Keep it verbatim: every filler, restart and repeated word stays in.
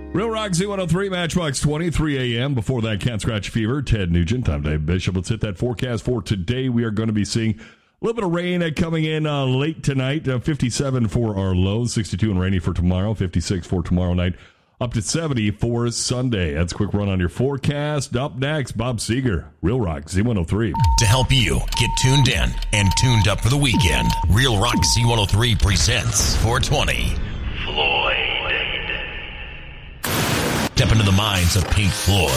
Real Rock Z one oh three, Matchbox twenty, three a.m. Before that, Cat Scratch Fever, Ted Nugent. I'm Dave Bishop. Let's hit that forecast for today. We are going to be seeing a little bit of rain uh, coming in uh, late tonight. Uh, fifty-seven for our lows, sixty-two and rainy for tomorrow, fifty-six for tomorrow night, up to seventy for Sunday. That's a quick run on your forecast. Up next, Bob Seger, Real Rock Z one oh three. To help you get tuned in and tuned up for the weekend, Real Rock Z one oh three presents four twenty. Floyd. Step into the minds of Pink Floyd,